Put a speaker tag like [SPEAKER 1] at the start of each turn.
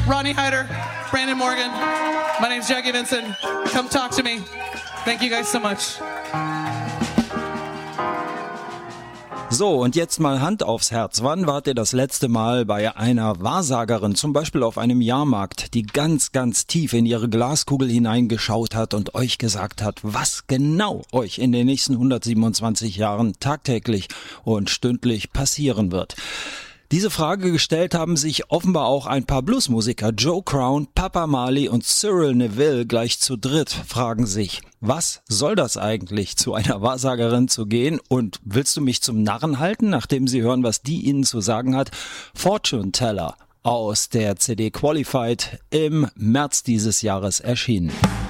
[SPEAKER 1] Ronnie Hyder, Brandon Morgan. My name's Jackie Vincent. Come talk to me. Thank you guys so much.
[SPEAKER 2] So, und jetzt mal Hand aufs Herz. Wann wart ihr das letzte Mal bei einer Wahrsagerin, zum Beispiel auf einem Jahrmarkt, die ganz, ganz tief in ihre Glaskugel hineingeschaut hat und euch gesagt hat, was genau euch in den nächsten 127 Jahren tagtäglich und stündlich passieren wird? Diese Frage gestellt haben sich offenbar auch ein paar Bluesmusiker. Joe Crown, Papa Marley und Cyril Neville gleich zu dritt fragen sich, was soll das eigentlich, zu einer Wahrsagerin zu gehen? Und willst du mich zum Narren halten, nachdem sie hören, was die ihnen zu sagen hat? Fortune Teller aus der CD Qualified im März dieses Jahres erschienen.